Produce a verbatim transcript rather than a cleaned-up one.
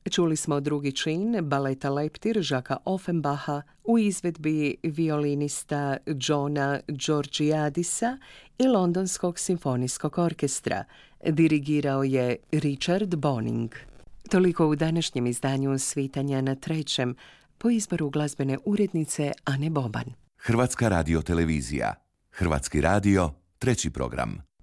Čuli smo drugi čin baleta Leptir Žaka Offenbacha u izvedbi violinista Johna Georgiadisa i Londonskog simfonijskog orkestra. Dirigirao je Richard Boning. Toliko u današnjem izdanju Svitanja na trećem, po izboru glazbene urednice Ane Boban. Hrvatska radiotelevizija. Hrvatski radio, treći program.